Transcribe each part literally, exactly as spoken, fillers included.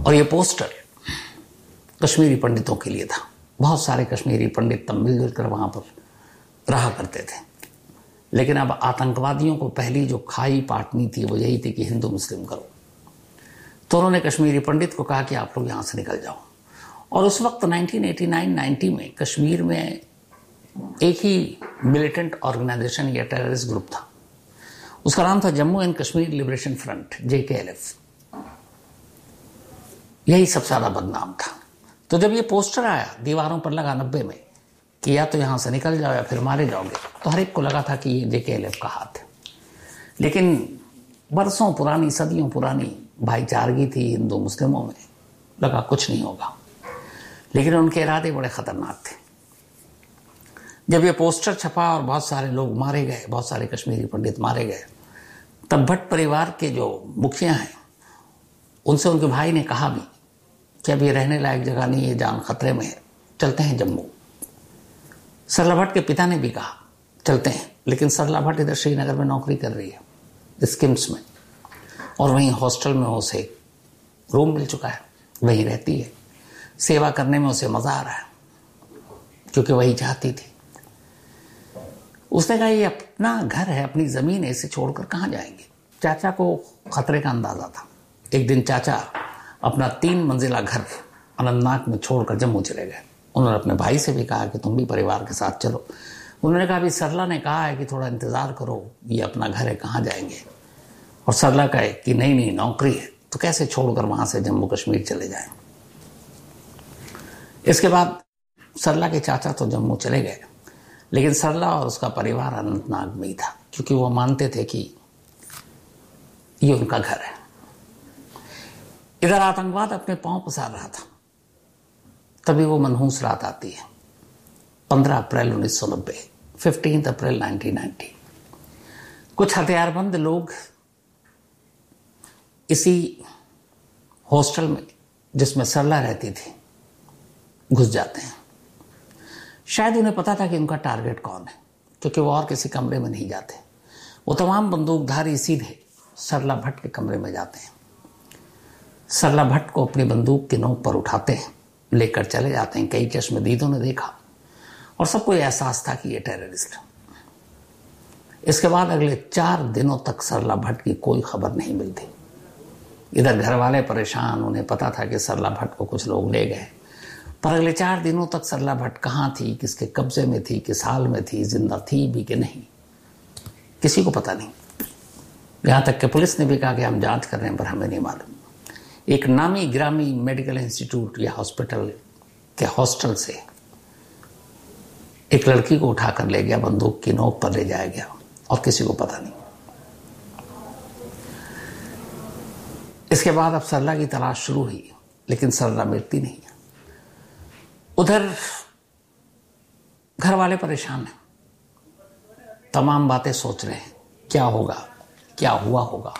और ये पोस्टर कश्मीरी पंडितों के लिए था। बहुत सारे कश्मीरी पंडित तब मिलजुल कर वहां पर रहा करते थे। लेकिन अब आतंकवादियों को पहली जो खाई पाटनी थी वो यही थी कि हिंदू मुस्लिम करो। तो उन्होंने कश्मीरी पंडित को कहा कि आप लोग यहां से निकल जाओ। और उस वक्त नाइनटीन एटी नाइन नाइंटी में कश्मीर में एक ही मिलिटेंट ऑर्गेनाइजेशन या टेररिस्ट ग्रुप था। उसका नाम था Jammu and Kashmir liberation front, जे के एल एफ। यही सबसे ज्यादा बदनाम था। तो जब ये पोस्टर आया दीवारों पर लगा नब्बे में कि या तो यहां से निकल जाओ या फिर मारे जाओगे, तो हर एक को लगा था कि ये जे के एल एफ का हाथ है। लेकिन बरसों पुरानी, सदियों पुरानी भाईचारगी थी हिंदू मुस्लिमों में, लगा कुछ नहीं होगा। लेकिन उनके इरादे बड़े खतरनाक थे। जब ये पोस्टर छपा और बहुत सारे लोग मारे गए, बहुत सारे कश्मीरी पंडित मारे गए, तब भट्ट परिवार के जो मुखिया हैं उनसे उनके भाई ने कहा भी कि अब ये रहने लायक जगह नहीं है, जान खतरे में है, चलते हैं जम्मू। सरला भट्ट के पिता ने भी कहा चलते हैं। लेकिन सरला भट्ट इधर श्रीनगर में नौकरी कर रही है स्किम्स में, और वहीं हॉस्टल में उसे रूम मिल चुका है, वहीं रहती है। सेवा करने में उसे मजा आ रहा है क्योंकि वही चाहती थी। उसने कहा ये अपना घर है, अपनी जमीन है, इसे छोड़कर कहां जाएंगे। चाचा को खतरे का अंदाजा था। एक दिन चाचा अपना तीन मंजिला घर अनंतनाग में छोड़कर जम्मू चले गए। उन्होंने अपने भाई से भी कहा कि तुम भी परिवार के साथ चलो। उन्होंने कहा अभी सरला ने कहा है कि थोड़ा इंतजार करो, ये अपना घर है, कहां जाएंगे। और सरला कहे कि नहीं नहीं नौकरी है, तो कैसे छोड़कर वहां से जम्मू कश्मीर चले जाएं। इसके बाद सरला के चाचा तो जम्मू चले गए, लेकिन सरला और उसका परिवार अनंतनाग में ही था, क्योंकि वो मानते थे कि ये उनका घर है। इधर आतंकवाद अपने पांव पसार रहा था। तभी वो मनहूस रात आती है, पंद्रह अप्रैल उन्नीस सौ नब्बे, फिफ्टीन अप्रैल नाइनटीन नाइंटी। कुछ हथियारबंद लोग इसी हॉस्टल में जिसमें सरला रहती थी घुस जाते हैं। शायद उन्हें पता था कि उनका टारगेट कौन है, क्योंकि वो और किसी कमरे में नहीं जाते। वो तमाम बंदूकधारी सीधे सरला भट्ट के कमरे में जाते हैं। सरला भट्ट को अपनी बंदूक की नोक पर उठाते हैं, लेकर चले जाते हैं। कई चश्मदीदों ने देखा और सबको यह एहसास था कि ये टेररिस्ट है। इसके बाद अगले चार दिनों तक सरला भट्ट की कोई खबर नहीं मिलती। इधर घर वाले परेशान, उन्हें पता था कि सरला भट्ट को कुछ लोग ले गए, पर अगले चार दिनों तक सरला भट्ट कहां थी, किसके कब्जे में थी, किस हाल में थी, जिंदा थी भी कि नहीं, किसी को पता नहीं। यहां तक कि पुलिस ने भी कहा कि हम जांच कर रहे हैं पर हमें नहीं मालूम। एक नामी ग्रामी मेडिकल इंस्टीट्यूट या हॉस्पिटल के हॉस्टल से एक लड़की को उठाकर ले गया, बंदूक की नोक पर ले जाया गया और किसी को पता नहीं। इसके बाद अब सरला की तलाश शुरू हुई, लेकिन सरला मिलती नहीं है। उधर घर वाले परेशान हैं, तमाम बातें सोच रहे हैं क्या होगा, क्या हुआ होगा।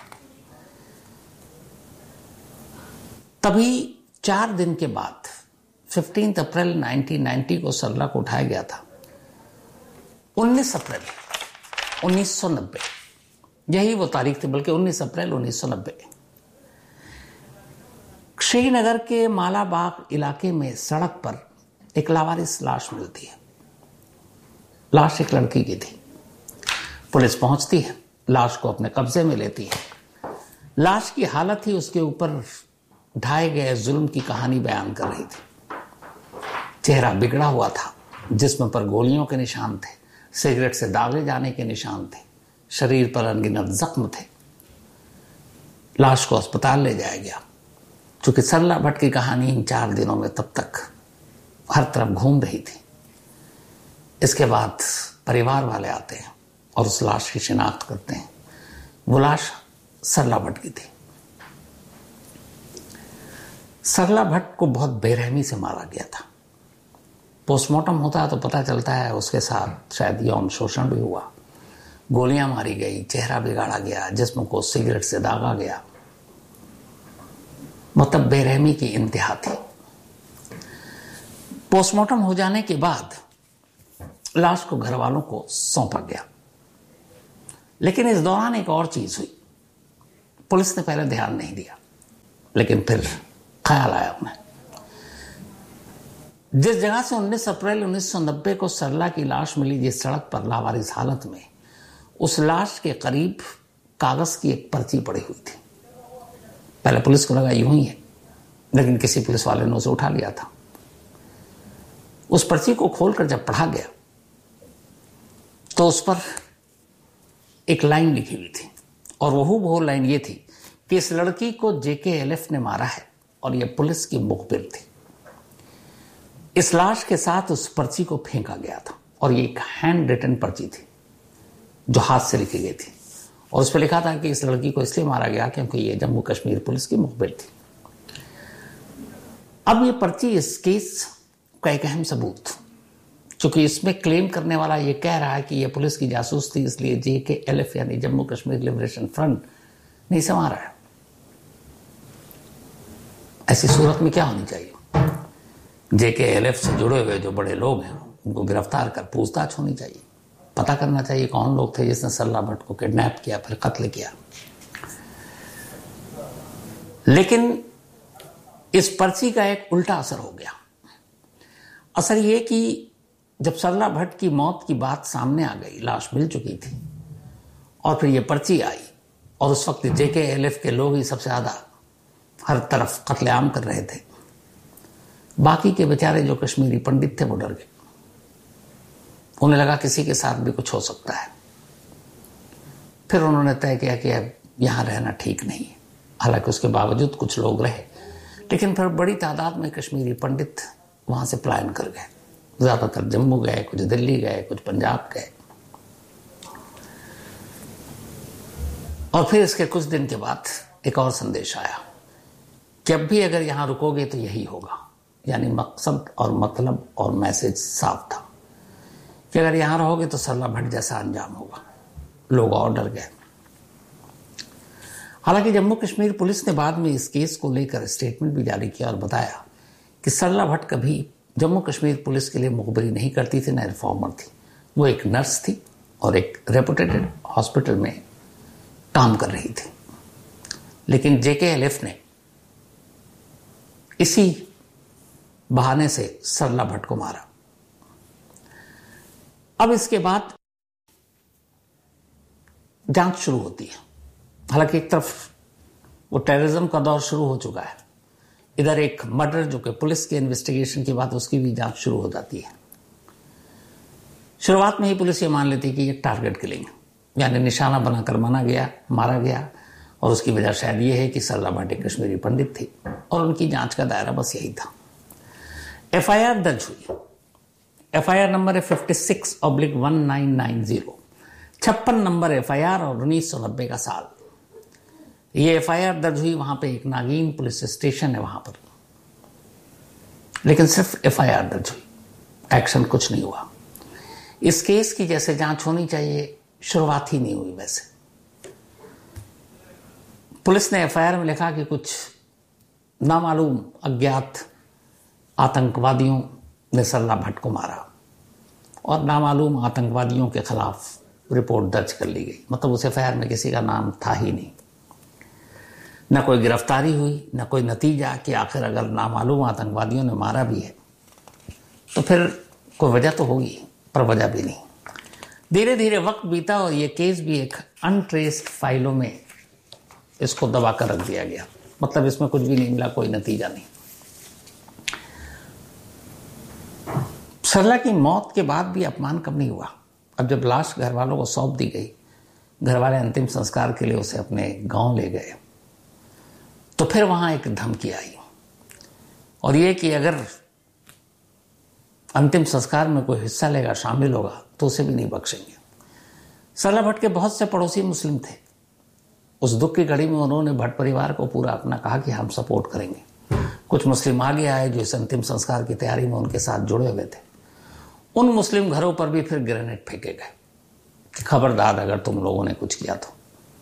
तभी चार दिन के बाद फिफ्टीन अप्रैल नाइनटीन नाइंटी को सरला को उठाया गया था। उन्नीस अप्रैल उन्नीस सौ नब्बे यही वो तारीख थी, बल्कि उन्नीस अप्रैल उन्नीस सौ नब्बे श्रीनगर के मालाबाग इलाके में सड़क पर एक लावारिस लाश मिलती है। लाश एक लड़की की थी। पुलिस पहुंचती है, लाश को अपने कब्जे में लेती है। लाश की हालत ही उसके ऊपर ढाए गए जुल्म की कहानी बयान कर रही थी। चेहरा बिगड़ा हुआ था, जिस्म पर गोलियों के निशान थे, सिगरेट से दागे जाने के निशान थे, शरीर पर अनगिनत जख्म थे। लाश को अस्पताल ले जाया गया। चूंकि सरला भट्ट की कहानी इन चार दिनों में तब तक हर तरफ घूम रही थी। इसके बाद परिवार वाले आते हैं और उस लाश की शिनाख्त करते हैं। वो लाश सरला भट्ट की थी। सरला भट्ट को बहुत बेरहमी से मारा गया था। पोस्टमार्टम होता है तो पता चलता है उसके साथ शायद यौन शोषण भी हुआ, गोलियां मारी गई, चेहरा बिगाड़ा गया, जिस्म को सिगरेट से दागा गया। मतलब बेरहमी की इंतहा थी। पोस्टमार्टम हो जाने के बाद लाश को घर वालों को सौंपा गया। लेकिन इस दौरान एक और चीज हुई। पुलिस ने पहले ध्यान नहीं दिया, लेकिन फिर ख्याल आया उन्हें। जिस जगह से उन्नीस अप्रैल उन्नीस सौ नब्बे को सरला की लाश मिली, जिस सड़क पर लावारिस हालत में, उस लाश के करीब कागज की एक पर्ची पड़ी हुई थी। पहले पुलिस को लगा यूं ही है, लेकिन किसी पुलिस वाले ने उसे उठा लिया था। उस पर्ची को खोलकर जब पढ़ा गया तो उस पर एक लाइन लिखी हुई थी, और वह वो लाइन ये थी कि इस लड़की को जेके एलएफ ने मारा है और यह पुलिस की मुखबिर थी। इस लाश के साथ उस पर्ची को फेंका गया था, और ये एक हैंड रिटन पर्ची थी जो हाथ से लिखी गई थी, और उस पर लिखा था कि इस लड़की को इसलिए मारा गया क्योंकि ये जम्मू कश्मीर पुलिस की मुखबिर थी। अब ये पर्ची इस केस का एक अहम सबूत, क्योंकि इसमें क्लेम करने वाला ये कह रहा है कि ये पुलिस की जासूस थी, इसलिए जेके एलएफ यानी जम्मू कश्मीर लिबरेशन फ्रंट नहीं से मारा है। ऐसी सूरत में क्या होनी चाहिए? जेके एलएफ से जुड़े हुए जो बड़े लोग हैं उनको गिरफ्तार कर पूछताछ होनी चाहिए, पता करना चाहिए कौन लोग थे जिसने सरला भट्ट को किडनैप किया, फिर कत्ल किया। लेकिन इस पर्ची का एक उल्टा असर हो गया। असर यह कि जब सरला भट्ट की मौत की बात सामने आ गई, लाश मिल चुकी थी, और फिर यह पर्ची आई, और उस वक्त जेके एलएफ के लोग ही सबसे ज्यादा हर तरफ कत्लेआम कर रहे थे। बाकी के बेचारे जो कश्मीरी पंडित थे वो डर गए, उन्हें लगा किसी के साथ भी कुछ हो सकता है। फिर उन्होंने तय किया कि अब यहां रहना ठीक नहीं है। हालांकि उसके बावजूद कुछ लोग रहे, लेकिन फिर बड़ी तादाद में कश्मीरी पंडित वहां से पलायन कर गए। ज्यादातर जम्मू गए, कुछ दिल्ली गए, कुछ पंजाब गए। और फिर इसके कुछ दिन के बाद एक और संदेश आया कि अब भी अगर यहां रुकोगे तो यही होगा। यानी मकसद और मतलब और मैसेज साफ था कि अगर यहां रहोगे तो सरला भट्ट जैसा अंजाम होगा। लोग और डर गए। हालांकि जम्मू कश्मीर पुलिस ने बाद में इस केस को लेकर स्टेटमेंट भी जारी किया और बताया कि सरला भट्ट कभी जम्मू कश्मीर पुलिस के लिए मुखबिरी नहीं करती थी, न रिफॉर्मर थी। वो एक नर्स थी और एक रेपुटेटेड हॉस्पिटल में काम कर रही थी। लेकिन जेके एलएफ ने इसी बहाने से सरला भट्ट को मारा। अब इसके बाद जांच शुरू होती है। हालांकि एक तरफ वो टेररिज्म का दौर शुरू हो चुका है, इधर एक मर्डर जो कि पुलिस के इन्वेस्टिगेशन के बाद उसकी भी जांच शुरू हो जाती है। शुरुआत में ही पुलिस ये मान लेती कि ये टारगेट किलिंग, यानी निशाना बनाकर माना गया मारा गया, और उसकी वजह शायद ये है कि सरला भट्ट एक कश्मीरी पंडित थी, और उनकी जांच का दायरा बस यही था। एफआईआर दर्ज हुई। एफआईआर नंबर है fifty six oblique one nine nine zero, छप्पन नंबर एफआईआर और उन्नीस सौ नब्बे का साल। ये एफआईआर दर्ज हुई वहां पे एक नागीन पुलिस स्टेशन है वहां पर, लेकिन सिर्फ एफआईआर दर्ज हुई, एक्शन कुछ नहीं हुआ। इस केस की जैसे जांच होनी चाहिए शुरुआत ही नहीं हुई। वैसे पुलिस ने एफआईआर में लिखा कि कुछ नामालूम अज्ञात आतंकवादियों ने सरला भट्ट को मारा, और नामालूम आतंकवादियों के खिलाफ रिपोर्ट दर्ज कर ली गई। मतलब उस एफआईआर में किसी का नाम था ही नहीं, न कोई गिरफ्तारी हुई, न कोई नतीजा कि आखिर अगर नामालूम आतंकवादियों ने मारा भी है तो फिर कोई वजह तो होगी, पर वजह भी नहीं। धीरे धीरे वक्त बीता और ये केस भी एक अनट्रेस्ड फाइलों में इसको दबा कर रख दिया गया। मतलब इसमें कुछ भी नहीं मिला, कोई नतीजा नहीं। सरला की मौत के बाद भी अपमान कम नहीं हुआ। अब जब लाश घर वालों को सौंप दी गई, घर वाले अंतिम संस्कार के लिए उसे अपने गांव ले गए, तो फिर वहां एक धमकी आई, और यह कि अगर अंतिम संस्कार में कोई हिस्सा लेगा, शामिल होगा, तो उसे भी नहीं बख्शेंगे। सरला भट्ट के बहुत से पड़ोसी मुस्लिम थे। उस दुख की घड़ी में उन्होंने भट्ट परिवार को पूरा अपना कहा कि हम सपोर्ट करेंगे। कुछ मुस्लिम आगे आए जो इस अंतिम संस्कार की तैयारी में उनके साथ जुड़े हुए थे। उन मुस्लिम घरों पर भी फिर ग्रेनेड फेंके गए कि खबरदार अगर तुम लोगों ने कुछ किया तो।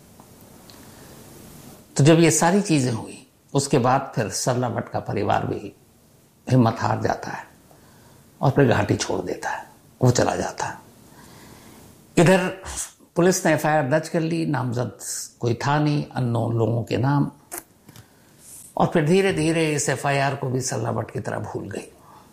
तो जब ये सारी चीजें हुई, उसके बाद फिर सरला भट्ट का परिवार भी हिम्मत हार जाता है और फिर घाटी छोड़ देता है, वो चला जाता है। इधर पुलिस ने एफआईआर दर्ज कर ली, नामजद कोई था नहीं, अननोन लोगों के नाम। और फिर धीरे धीरे इस एफ आई आर को भी सल्ला भट्ट की तरह भूल गई।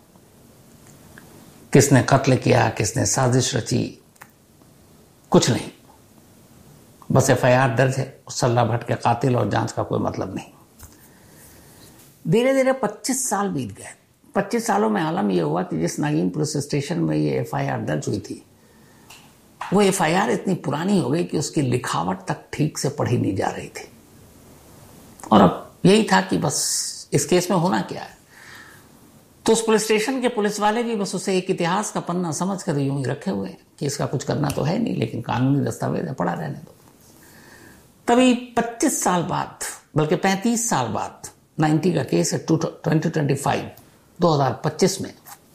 किसने कत्ल किया, किसने साजिश रची, कुछ नहीं, बस एफ आई आर दर्ज है, सल्ला भट्ट के कातिल और जांच का कोई मतलब नहीं। धीरे धीरे पच्चीस साल बीत गए। पच्चीस सालों में आलम यह हुआ कि जिस नागिन पुलिस स्टेशन में ये एफ आई आर दर्ज हुई थी, वो एफ आई आर इतनी पुरानी हो गई कि उसकी लिखावट तक ठीक से पढ़ी नहीं जा रही थी। और अब यही था कि बस इस केस में होना क्या है। तो उस पुलिस स्टेशन के पुलिस वाले भी बस उसे एक इतिहास का पन्ना समझ कर यूं ही रखे हुए कि इसका कुछ करना तो है नहीं, लेकिन कानूनी दस्तावेज है, पड़ा रहने दो। तभी पच्चीस साल बाद, बल्कि पैंतीस साल बाद, नब्बे का केस है, ट्वेंटी ट्वेंटी फाइव दो हजार पच्चीस में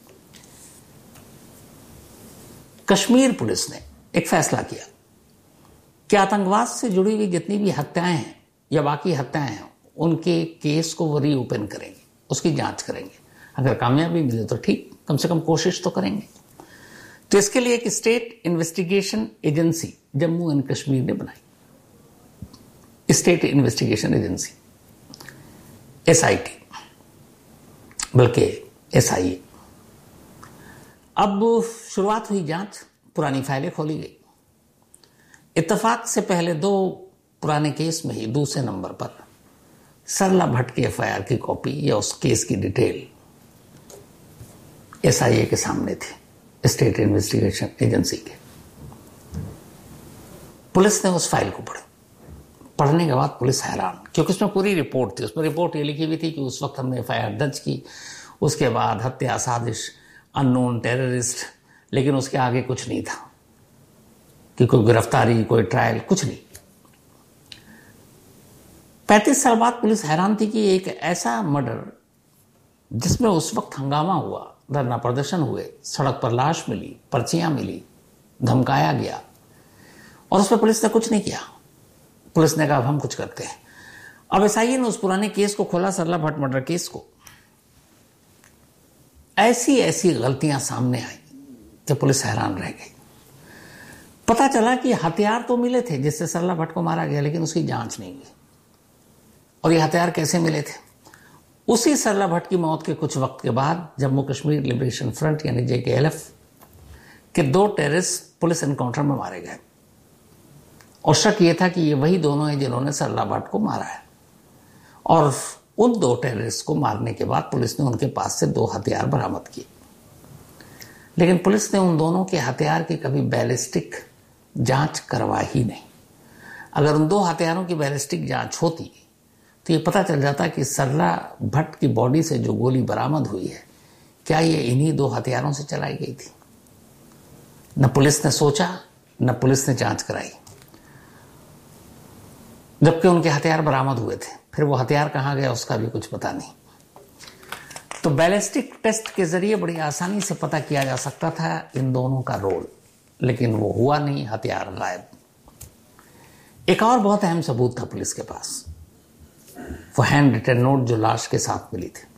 कश्मीर पुलिस ने एक फैसला किया कि आतंकवाद से जुड़ी हुई जितनी भी हत्याएं हैं या बाकी हत्याएं हैं, उनके केस को वो रीओपन करेंगे, उसकी जांच करेंगे। अगर कामयाबी मिले तो ठीक, कम से कम कोशिश तो करेंगे। तो इसके लिए एक state investigation agency Jammu and Kashmir ने बनाई, state investigation agency, S I T, बल्कि एस आई ए। अब शुरुआत हुई जांच, पुरानी फाइलें खोली गई। इत्तेफाक से पहले दो पुराने केस में ही दूसरे नंबर पर सरला भट्ट की एफ आई आर की कॉपी या उस केस की डिटेल एस आई ए के सामने थी, स्टेट इन्वेस्टिगेशन एजेंसी के। पुलिस ने उस फाइल को पढ़ा। पढ़ने के बाद पुलिस हैरान, क्योंकि उसमें पूरी रिपोर्ट थी। उसमें रिपोर्ट ये लिखी हुई थी कि उस वक्त हमने एफ आई आर दर्ज की, उसके बाद हत्या, साजिश, अननोन टेररिस्ट, लेकिन उसके आगे कुछ नहीं था कि कोई गिरफ्तारी, कोई ट्रायल, कुछ नहीं। पैंतीस साल बाद पुलिस हैरान थी कि एक ऐसा मर्डर जिसमें उस वक्त हंगामा हुआ, धरना प्रदर्शन हुए, सड़क पर लाश मिली, पर्चियां मिली, धमकाया गया, और उस पर पुलिस ने कुछ नहीं किया। पुलिस ने कहा अब हम कुछ करते हैं। अब एस आई ए ने उस पुराने केस को खोला, सरला भट्ट मर्डर केस को। ऐसी ऐसी गलतियां सामने आई कि पुलिस हैरान रह गई। पता चला कि हथियार तो मिले थे जिससे सरला भट्ट को मारा गया, लेकिन उसकी जांच नहीं हुई। और ये हथियार कैसे मिले थे? उसी सरला भट्ट की मौत के कुछ वक्त के बाद जम्मू कश्मीर लिबरेशन फ्रंट यानी जे के एल एफ के दो टेररिस्ट पुलिस एनकाउंटर में मारे गए, और शक यह था कि ये वही दोनों हैं जिन्होंने सरला भट्ट को मारा है। और उन दो टेररिस्ट को मारने के बाद पुलिस ने उनके पास से दो हथियार बरामद किए, लेकिन पुलिस ने उन दोनों के हथियार की कभी बैलिस्टिक जांच करवा ही नहीं। अगर उन दो हथियारों की बैलिस्टिक जांच होती तो ये पता चल जाता कि सरला भट्ट की बॉडी से जो गोली बरामद हुई है, क्या ये इन्हीं दो हथियारों से चलाई गई थी। न पुलिस ने सोचा, न पुलिस ने जांच कराई, जबकि उनके हथियार बरामद हुए थे। फिर वो हथियार कहाँ गया उसका भी कुछ पता नहीं। तो बैलिस्टिक टेस्ट के जरिए बड़ी आसानी से पता किया जा सकता था इन दोनों का रोल, लेकिन वो हुआ नहीं, हथियार गायब। एक और बहुत अहम सबूत था पुलिस के पास, वो हैंड रिटन नोट जो लाश के साथ मिली थी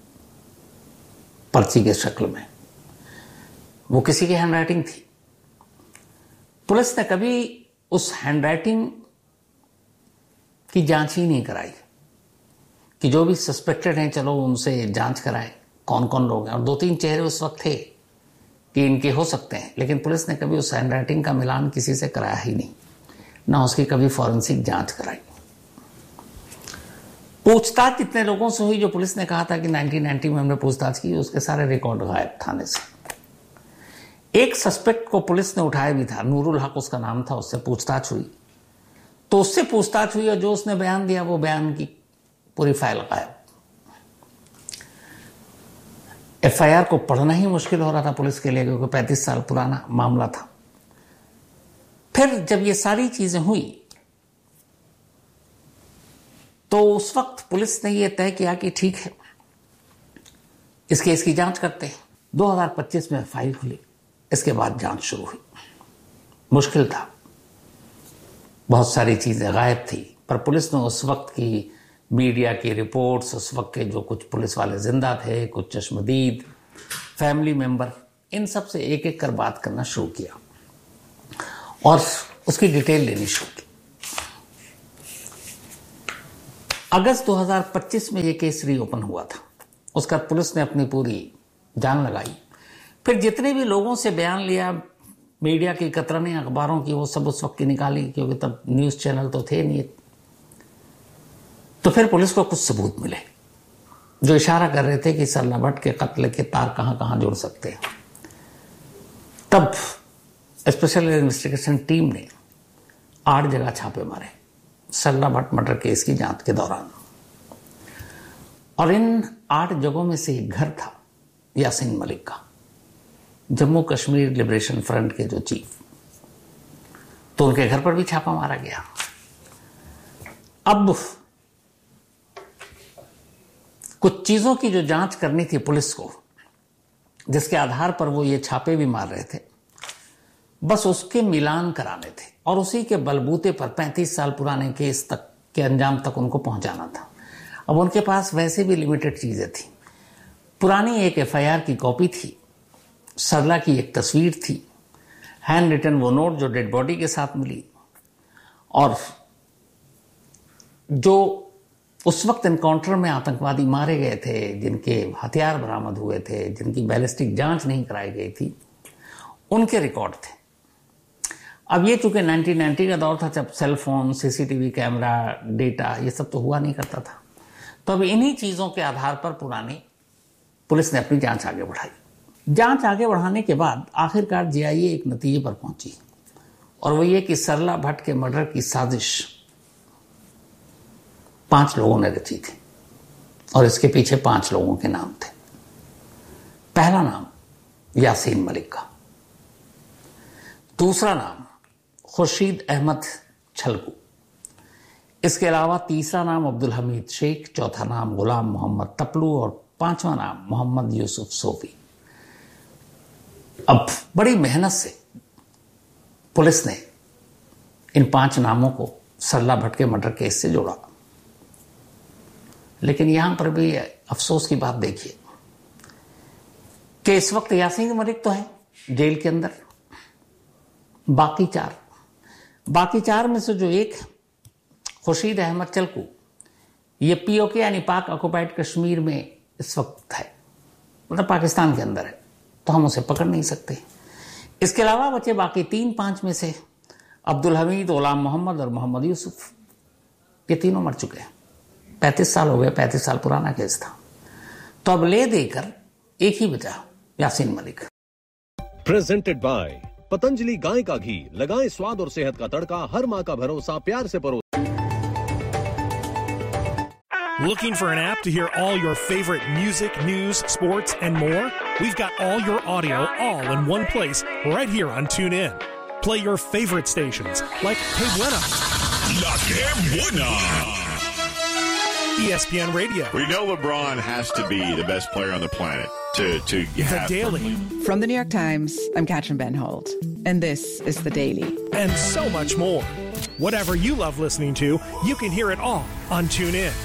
पर्ची के शक्ल में। वो किसी की हैंडराइटिंग थी। पुलिस ने कभी उस हैंडराइटिंग की जांच ही नहीं कराई कि जो भी सस्पेक्टेड हैं चलो उनसे जांच कराएं, कौन कौन लोग हैं। और दो तीन चेहरे उस वक्त थे कि इनके हो सकते हैं, लेकिन पुलिस ने कभी उस हैंडराइटिंग का मिलान किसी से कराया ही नहीं, ना उसकी कभी फॉरेंसिक जांच कराई। पूछताछ इतने लोगों से हुई जो पुलिस ने कहा था कि नाइनटीन नाइंटी में हमने पूछताछ की, उसके सारे रिकॉर्ड गायब थाने से। एक सस्पेक्ट को पुलिस ने उठाया भी था, नूरुल हक उसका नाम था, उससे पूछताछ हुई तो उससे पूछताछ हुई और जो उसने बयान दिया वो बयान की पूरी फाइल गायब। एफ आई आर को पढ़ना ही मुश्किल हो रहा था पुलिस के लिए, क्योंकि पैंतीस साल पुराना मामला था। फिर जब ये सारी चीजें हुई तो उस वक्त पुलिस ने यह तय किया कि ठीक है, इस केस की जांच करते हैं। दो हज़ार पच्चीस में फाइल खुली, इसके बाद जांच शुरू हुई। मुश्किल था, बहुत सारी चीजें गायब थी, पर पुलिस ने उस वक्त की मीडिया की रिपोर्ट्स, उस वक्त के जो कुछ पुलिस वाले जिंदा थे, कुछ चश्मदीद, फैमिली मेंबर, इन सब से एक एक कर बात करना शुरू किया और उसकी डिटेल लेनी शुरू की। अगस्त दो हज़ार पच्चीस में ये केस रीओपन हुआ था। उसका पुलिस ने अपनी पूरी जान लगाई। फिर जितने भी लोगों से बयान लिया, मीडिया की कतरने, अखबारों की, वो सब उस वक्त की निकाली, क्योंकि तब न्यूज चैनल तो थे नहीं। तो फिर पुलिस को कुछ सबूत मिले जो इशारा कर रहे थे कि सरला भट्ट के कत्ल के तार कहां कहां जुड़ सकते हैं। तब स्पेशल इन्वेस्टिगेशन टीम ने आठ जगह छापे मारे सरला भट्ट मर्डर केस की जांच के दौरान, और इन आठ जगहों में से एक घर था यासीन मलिक का, जम्मू कश्मीर लिबरेशन फ्रंट के जो चीफ। तो उनके घर पर भी छापा मारा गया। अब कुछ चीजों की जो जांच करनी थी पुलिस को, जिसके आधार पर वो ये छापे भी मार रहे थे, बस उसके मिलान कराने थे, और उसी के बलबूते पर पैंतीस साल पुराने केस तक के अंजाम तक उनको पहुंचाना था। अब उनके पास वैसे भी लिमिटेड चीजें थी। पुरानी एक एफ आई आर की कॉपी थी, सरला की एक तस्वीर थी, हैंड रिटन वो नोट जो डेड बॉडी के साथ मिली, और जो उस वक्त एनकाउंटर में आतंकवादी मारे गए थे, जिनके हथियार बरामद हुए थे, जिनकी बैलिस्टिक जांच नहीं कराई गई थी, उनके रिकॉर्ड थे। अब ये चूंकि नाइनटीन नाइंटी का दौर था, जब cell phone, CCTV camera, data, ये सब तो हुआ नहीं करता था। तो अब इन्हीं चीजों के आधार पर पुरानी पुलिस ने अपनी जांच आगे बढ़ाई। जांच आगे बढ़ाने के बाद आखिरकार जे आई ए एक नतीजे पर पहुंची, और वो ये कि सरला भट्ट के मर्डर की साजिश पांच लोगों ने रची थी, और इसके पीछे पांच लोगों के नाम थे। पहला नाम यासीन मलिक का, दूसरा नाम खुर्शीद अहमद छलकू, इसके अलावा तीसरा नाम अब्दुल हमीद शेख, चौथा नाम गुलाम मोहम्मद तपलू, और पांचवा नाम मोहम्मद यूसुफ सोफी। अब बड़ी मेहनत से पुलिस ने इन पांच नामों को सरला भट्ट के मर्डर केस से जोड़ा। लेकिन यहां पर भी अफसोस की बात देखिए कि इस वक्त यासीन मलिक तो है जेल के अंदर, बाकी चार बाकी चार में से जो एक खुर्शीद अहमद चलकू, ये पीओके यानी पाक ऑक्युपाइड कश्मीर में इस वक्त है, मतलब पाकिस्तान के अंदर है, तो हम उसे पकड़ नहीं सकते। इसके अलावा बचे बाकी तीन पांच में से अब्दुल हमीद, गुलाम मोहम्मद और मोहम्मद यूसुफ, ये तीनों मर चुके हैं। पैंतीस साल हो गए, पैंतीस साल पुराना केस था। तो अब ले देकर एक ही बचा, यासीन मलिक। प्रेजेंटेड बाय पतंजलि गाय का घी, लगाएं स्वाद और सेहत का तड़का, हर माँ का भरोसा, प्यार से परोसा। Looking for an app to hear all your favorite music, news, sports, and more? We've got all your audio all in one place right here on TuneIn. Play your favorite stations like Que Buena, La Que Buena, E S P N Radio, We know LeBron has to be the best player on the planet to, to The have. Daily, From the New York Times, I'm Katrin Ben Holt, and this is The Daily. and so much more. Whatever you love listening to, you can hear it all on TuneIn.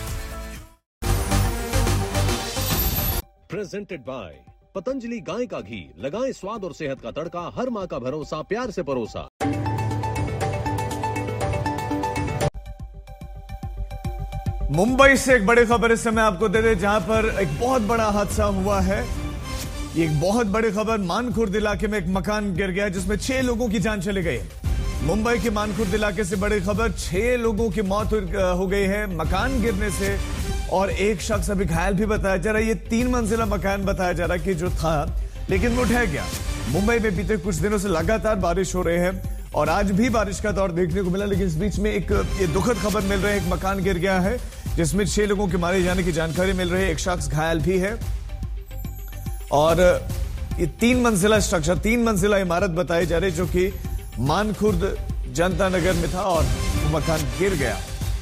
Presented by Patanjali गाय का घी, लगाएं स्वाद और सेहत का तड़का, हर माँ का भरोसा, प्यार से परोसा। मुंबई से एक बड़ी खबर इस समय आपको दे दे, जहां पर एक बहुत बड़ा हादसा हुआ है। ये एक बहुत बड़ी खबर, मानखुर्द इलाके में एक मकान गिर गया जिसमें छह लोगों की जान चली गई है। मुंबई के मानखुर्द इलाके से बड़ी खबर, छह लोगों की मौत हो गई है मकान गिरने से, और एक शख्स अभी घायल भी बताया जा रहा है। ये तीन मंजिला मकान बताया जा रहा है कि जो था, लेकिन वो ढह गया। मुंबई में बीते कुछ दिनों से लगातार बारिश हो रही है, और आज भी बारिश का दौर देखने को मिला, लेकिन इस बीच में एक ये दुखद खबर मिल रही है, एक मकान गिर गया है जिसमें छह लोगों के मारे जाने की जानकारी मिल रही है। एक शख्स घायल भी है, और ये तीन मंजिला स्ट्रक्चर, तीन मंजिला इमारत बताई जा रही, जो कि मानखुर्द जनता नगर में था, और वो मकान गिर गया।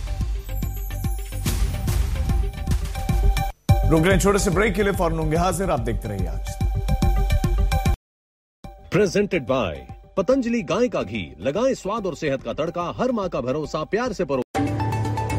रुक रहे हैं छोटे से ब्रेक के लिए, फौरन होंगे हाजिर, आप देखते रहिए आज। प्रेजेंटेड बाय पतंजलि गाय का घी, लगाएं स्वाद और सेहत का तड़का, हर माँ का भरोसा, प्यार से परोसा।